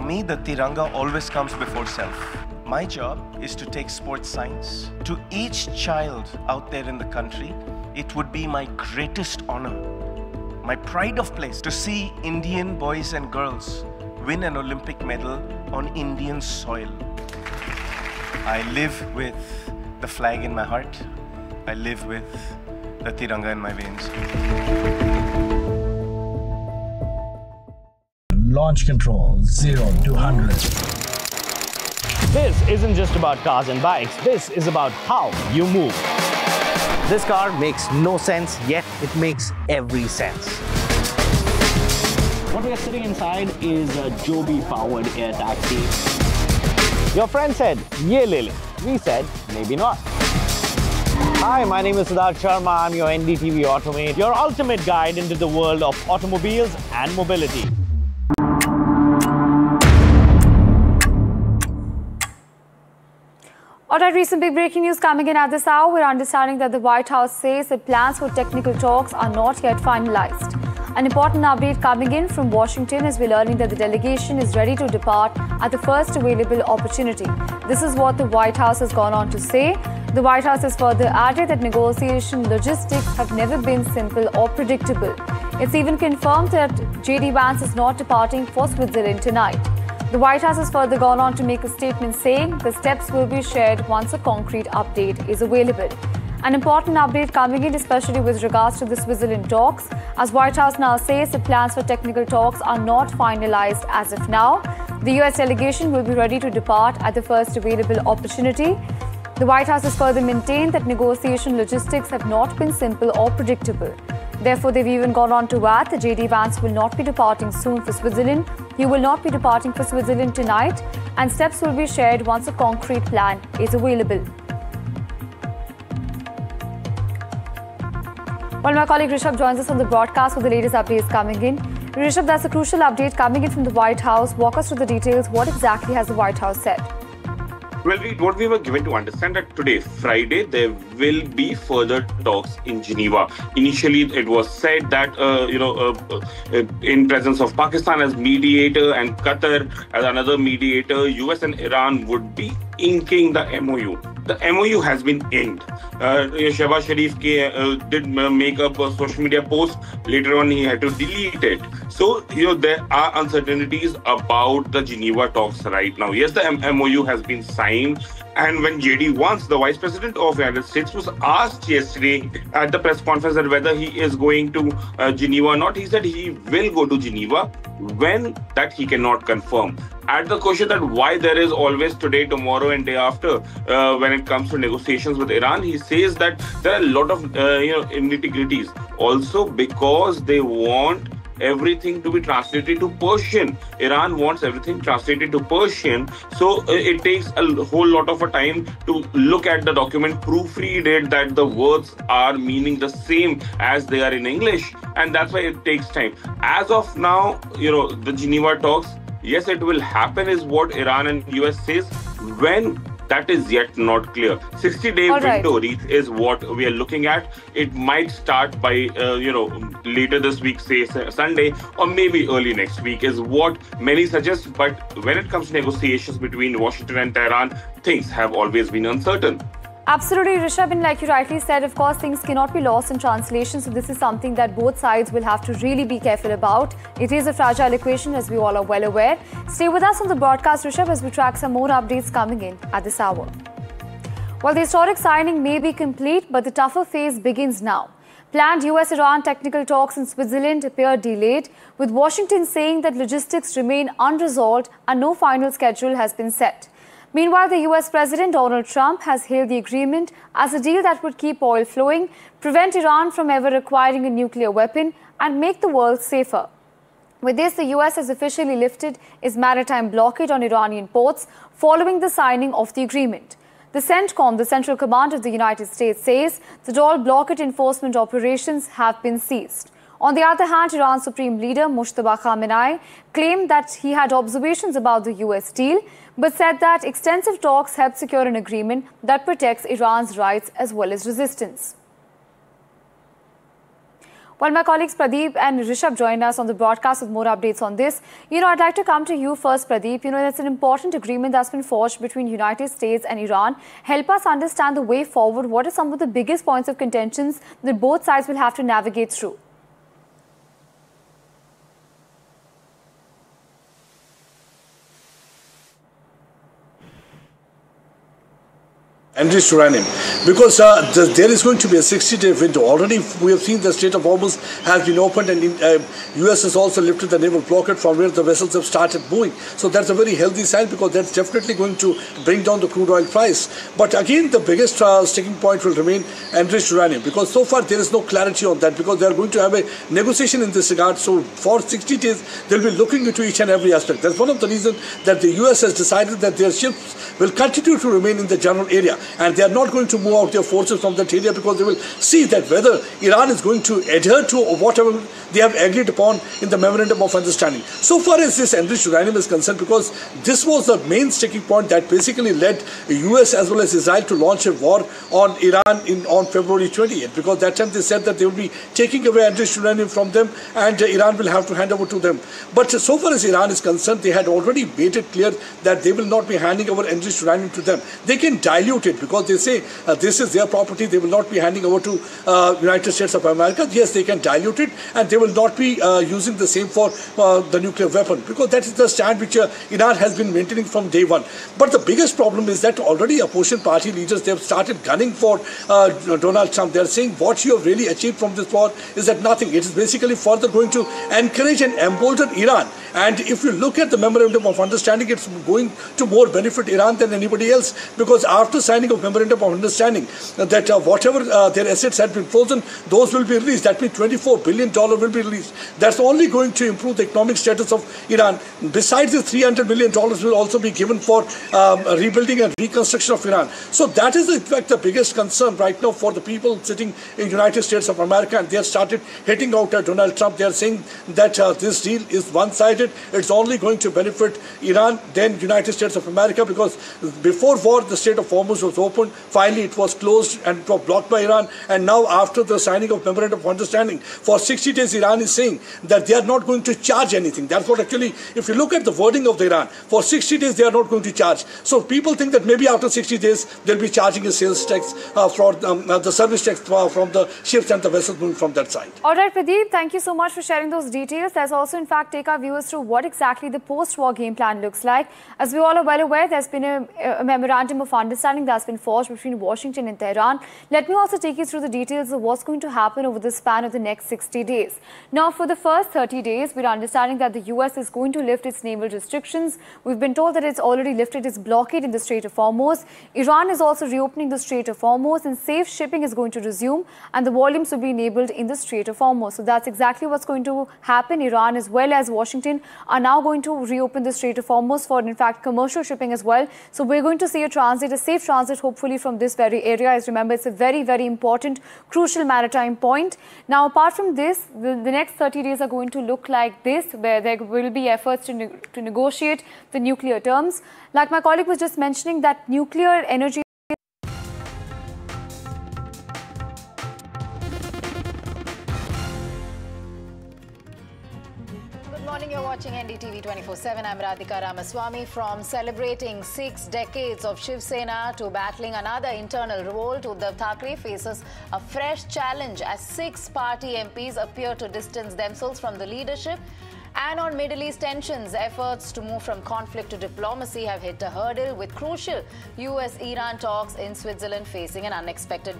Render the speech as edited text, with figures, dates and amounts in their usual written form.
me, the Tiranga always comes before self. My job is to take sports science to each child out there in the country. It would be my greatest honor, my pride of place, to see Indian boys and girls win an Olympic medal on Indian soil. I live with the flag in my heart. I live with the Tiranga in my veins. Launch control 0 to 100. This isn't just about cars and bikes. This is about how you move. This car makes no sense, yet it makes every sense. What we are sitting inside is a Joby-powered air taxi. Your friend said, "Ye le le." We said, maybe not. Hi, my name is Siddharth Sharma. I'm your NDTV Automate, your ultimate guide into the world of automobiles and mobility. Alright, recent big breaking news coming in at this hour. We're understanding that the White House says that plans for technical talks are not yet finalized. An important update coming in from Washington as we're learning that the delegation is ready to depart at the first available opportunity. This is what the White House has gone on to say. The White House has further added that negotiation logistics have never been simple or predictable. It's even confirmed that J.D. Vance is not departing for Switzerland tonight. The White House has further gone on to make a statement saying the steps will be shared once a concrete update is available. An important update coming in, especially with regards to the Switzerland talks, as White House now says the plans for technical talks are not finalized as of now. The US delegation will be ready to depart at the first available opportunity. The White House has further maintained that negotiation logistics have not been simple or predictable. Therefore, they've even gone on to add that J.D. Vance will not be departing soon for Switzerland. He will not be departing for Switzerland tonight, and steps will be shared once a concrete plan is available. Well, my colleague Rishabh joins us on the broadcast with the latest updates coming in. Rishabh, that's a crucial update coming in from the White House. Walk us through the details. What exactly has the White House said? Well, what we were given to understand that today, Friday, there will be further talks in Geneva. Initially, it was said that, in presence of Pakistan as mediator and Qatar as another mediator, US and Iran would be inking the MOU. The MOU has been inked. Shehbaz Sharif did make a social media post. Later on, he had to delete it. So, there are uncertainties about the Geneva talks right now. Yes, the MOU has been signed. And when J.D. Vance, the Vice President of the United States, was asked yesterday at the press conference that whether he is going to Geneva or not, he said he will go to Geneva. When, that he cannot confirm. At the question that why there is always today, tomorrow and day after when it comes to negotiations with Iran, he says that there are a lot of nitty-gritties. Also because they want everything to be translated to Persian. Iran wants everything translated to Persian. So it takes a whole lot of a time to look at the document, proofread it, that the words are meaning the same as they are in English. And that's why it takes time. As of now, the Geneva talks, yes, it will happen is what Iran and US says. When, that is yet not clear. 60-day window is what we are looking at. It might start by, later this week, say Sunday, or maybe early next week is what many suggest. But when it comes to negotiations between Washington and Tehran, things have always been uncertain. Absolutely, Rishabh, and like you rightly said, of course, things cannot be lost in translation. So this is something that both sides will have to really be careful about. It is a fragile equation, as we all are well aware. Stay with us on the broadcast, Rishabh, as we track some more updates coming in at this hour. Well, the historic signing may be complete, but the tougher phase begins now. Planned US-Iran technical talks in Switzerland appear delayed, with Washington saying that logistics remain unresolved and no final schedule has been set. Meanwhile, the US President Donald Trump has hailed the agreement as a deal that would keep oil flowing, prevent Iran from ever acquiring a nuclear weapon, and make the world safer. With this, the US has officially lifted its maritime blockade on Iranian ports following the signing of the agreement. The CENTCOM, the Central Command of the United States, says that all blockade enforcement operations have been ceased. On the other hand, Iran's Supreme Leader Mojtaba Khamenei claimed that he had observations about the US deal, but said that extensive talks helped secure an agreement that protects Iran's rights as well as resistance. Well, my colleagues Pradeep and Rishabh join us on the broadcast with more updates on this. I'd like to come to you first, Pradeep. That's an important agreement that's been forged between United States and Iran. Help us understand the way forward. What are some of the biggest points of contentions that both sides will have to navigate through? Enriched uranium, because there is going to be a 60-day window. Already we have seen the Strait of Hormuz has been opened, and US has also lifted the naval blockade from where the vessels have started moving. So that's a very healthy sign, because that's definitely going to bring down the crude oil price. But again, the biggest sticking point will remain enriched uranium, because so far there is no clarity on that, because they are going to have a negotiation in this regard. So for 60 days, they'll be looking into each and every aspect. That's one of the reasons that the US has decided that their ships will continue to remain in the general area, and they are not going to move out their forces from that area, because they will see that whether Iran is going to adhere to whatever they have agreed upon in the memorandum of understanding. So far as this enriched uranium is concerned, because this was the main sticking point that basically led the US as well as Israel to launch a war on Iran on February 20th, because that time they said that they will be taking away enriched uranium from them, and Iran will have to hand over to them. But so far as Iran is concerned, they had already made it clear that they will not be handing over enriched uranium to them. They can dilute it, because they say this is their property. They will not be handing over to United States of America. Yes, they can dilute it, and they will not be using the same for the nuclear weapon, because that is the stand which Iran has been maintaining from day one. But the biggest problem is that already opposition party leaders, they have started gunning for Donald Trump. They are saying what you have really achieved from this war is that nothing. It is basically further going to encourage and embolden Iran. And if you look at the memorandum of understanding, it's going to more benefit Iran than anybody else, because after signing of memorandum of understanding, that whatever their assets had been frozen, those will be released. That means $24 billion will be released. That's only going to improve the economic status of Iran. Besides, the $300 million will also be given for rebuilding and reconstruction of Iran. So that is in fact the biggest concern right now for the people sitting in United States of America, and they have started hitting out at Donald Trump. They are saying that this deal is one-sided. It's only going to benefit Iran, then United States of America, because before war the Strait of Hormuz was opened. Finally it was closed and blocked by Iran, and now after the signing of memorandum of understanding, for 60 days Iran is saying that they are not going to charge anything. That's what actually, if you look at the wording of the Iran, for 60 days they are not going to charge. So people think that maybe after 60 days they'll be charging a sales tax for the service tax from the ships and the vessels moving from that side. All right, Pradeep, thank you so much for sharing those details. Let's also in fact take our viewers through what exactly the post-war game plan looks like. As we all are well aware, there's been a memorandum of understanding that's been forged between Washington and Tehran. Let me also take you through the details of what's going to happen over the span of the next 60 days. Now, for the first 30 days, we're understanding that the US is going to lift its naval restrictions. We've been told that it's already lifted its blockade in the Strait of Hormuz. Iran is also reopening the Strait of Hormuz, and safe shipping is going to resume, and the volumes will be enabled in the Strait of Hormuz. So that's exactly what's going to happen. Iran as well as Washington are now going to reopen the Strait of Hormuz for, in fact, commercial shipping as well. So we're going to see a safe transit, hopefully, from this very area. As remember, it's a very, very important, crucial maritime point. Now, apart from this, the next 30 days are going to look like this, where there will be efforts to negotiate the nuclear terms. Like my colleague was just mentioning, that nuclear energy You're watching NDTV 24/7. I'm Radhika Ramaswamy. From celebrating 6 decades of Shiv Sena to battling another internal revolt, Uddhav Thackeray faces a fresh challenge as 6 party MPs appear to distance themselves from the leadership. And on Middle East tensions, efforts to move from conflict to diplomacy have hit a hurdle, with crucial US-Iran talks in Switzerland facing an unexpected